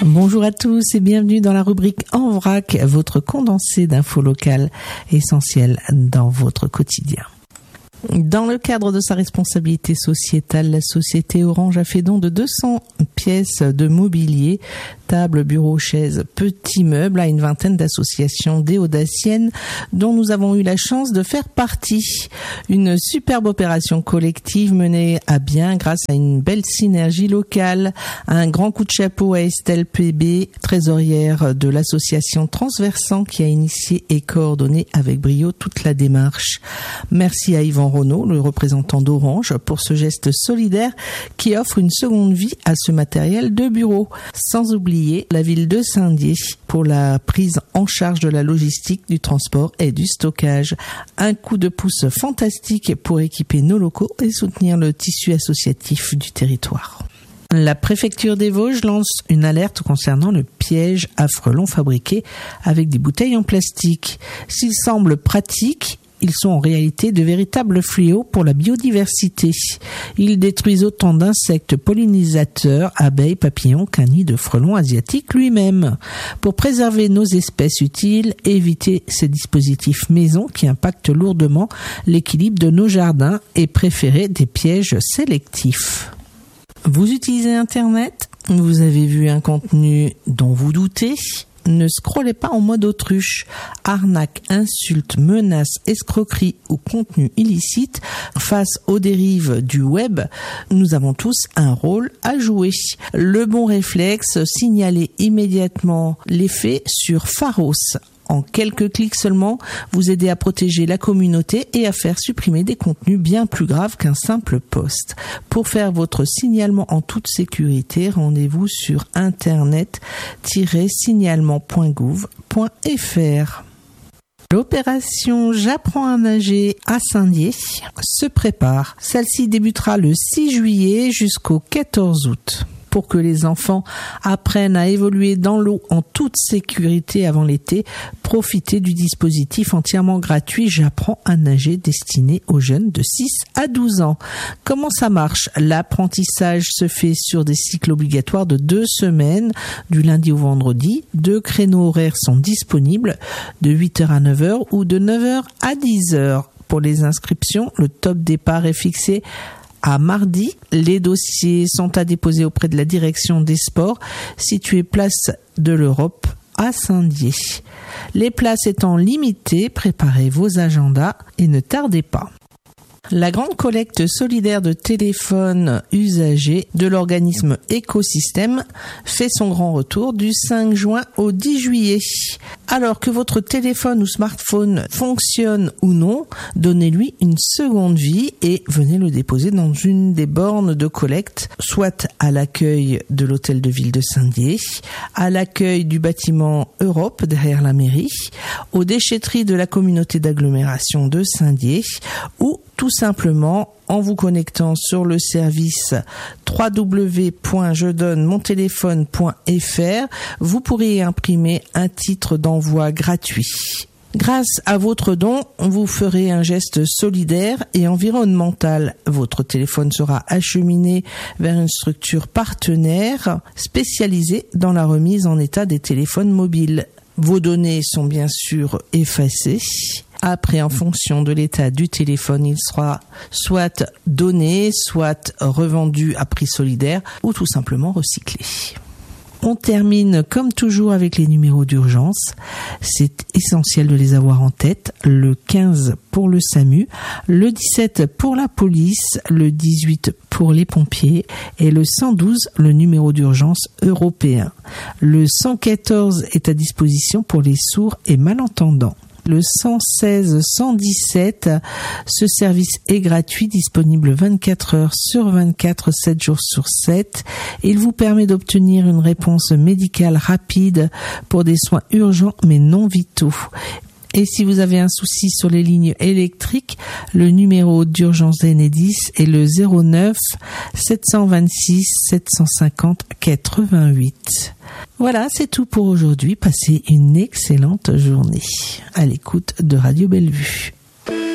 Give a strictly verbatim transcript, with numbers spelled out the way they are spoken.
Bonjour à tous et bienvenue dans la rubrique En Vrac, votre condensé d'infos locales essentielles dans votre quotidien. Dans le cadre de sa responsabilité sociétale, la société Orange a fait don de deux cents pièces de mobilier, tables, bureaux, chaises, petits meubles à une vingtaine d'associations déodaciennes dont nous avons eu la chance de faire partie. Une superbe opération collective menée à bien grâce à une belle synergie locale. Un grand coup de chapeau à Estelle P B, trésorière de l'association Transversant qui a initié et coordonné avec brio toute la démarche. Merci à Yvan Renaud, le représentant d'Orange, pour ce geste solidaire qui offre une seconde vie à ce matériel de bureau. Sans oublier la ville de Saint-Dié pour la prise en charge de la logistique, du transport et du stockage. Un coup de pouce fantastique pour équiper nos locaux et soutenir le tissu associatif du territoire. La préfecture des Vosges lance une alerte concernant le piège à frelons fabriqué avec des bouteilles en plastique. S'il semble pratique, ils sont en réalité de véritables fléaux pour la biodiversité. Ils détruisent autant d'insectes pollinisateurs, abeilles, papillons qu'un nid de frelons asiatiques lui-même. Pour préserver nos espèces utiles, évitez ces dispositifs maison qui impactent lourdement l'équilibre de nos jardins et préférez des pièges sélectifs. Vous utilisez Internet ? Vous avez vu un contenu dont vous doutez ? Ne scrollez pas en mode autruche. Arnaques, insultes, menaces, escroqueries ou contenus illicites, face aux dérives du web, nous avons tous un rôle à jouer. Le bon réflexe, signaler immédiatement les faits sur Pharos. En quelques clics seulement, vous aidez à protéger la communauté et à faire supprimer des contenus bien plus graves qu'un simple post. Pour faire votre signalement en toute sécurité, rendez-vous sur internet tiret signalement point gouv point f r. L'opération J'apprends à nager à Saint-Dié se prépare. Celle-ci débutera le six juillet jusqu'au quatorze août. Pour que les enfants apprennent à évoluer dans l'eau en toute sécurité avant l'été, profitez du dispositif entièrement gratuit J'apprends à nager destiné aux jeunes de six à douze ans. Comment ça marche ? L'apprentissage se fait sur des cycles obligatoires de deux semaines, du lundi au vendredi. Deux créneaux horaires sont disponibles, de huit heures à neuf heures ou de neuf heures à dix heures. Pour les inscriptions, le top départ est fixé à mardi. Les dossiers sont à déposer auprès de la direction des sports, située place de l'Europe à Saint-Dié. Les places étant limitées, préparez vos agendas et ne tardez pas. La grande collecte solidaire de téléphones usagés de l'organisme Écosystème fait son grand retour du cinq juin au dix juillet. Alors que votre téléphone ou smartphone fonctionne ou non, donnez-lui une seconde vie et venez le déposer dans une des bornes de collecte, soit à l'accueil de l'hôtel de ville de Saint-Dié, à l'accueil du bâtiment Europe derrière la mairie, aux déchetteries de la communauté d'agglomération de Saint-Dié ou tout simplement en vous connectant sur le service w w w point je donne mon téléphone point f r, vous pourrez imprimer un titre d'envoi gratuit. Grâce à votre don, vous ferez un geste solidaire et environnemental. Votre téléphone sera acheminé vers une structure partenaire spécialisée dans la remise en état des téléphones mobiles. Vos données sont bien sûr effacées. Après, en fonction de l'état du téléphone, il sera soit donné, soit revendu à prix solidaire ou tout simplement recyclé. On termine comme toujours avec les numéros d'urgence. C'est essentiel de les avoir en tête. Le quinze pour le SAMU, le dix-sept pour la police, le dix-huit pour les pompiers et le cent douze, le numéro d'urgence européen. Le cent quatorze est à disposition pour les sourds et malentendants. Le cent seize cent dix-sept, ce service est gratuit, disponible vingt-quatre heures sur vingt-quatre, sept jours sur sept. Il vous permet d'obtenir une réponse médicale rapide pour des soins urgents mais non vitaux. Et si vous avez un souci sur les lignes électriques, le numéro d'urgence d'Enedis est le zéro neuf sept cent vingt-six sept cent cinquante quatre-vingt-huit. Voilà, c'est tout pour aujourd'hui. Passez une excellente journée à l'écoute de Radio Bellevue.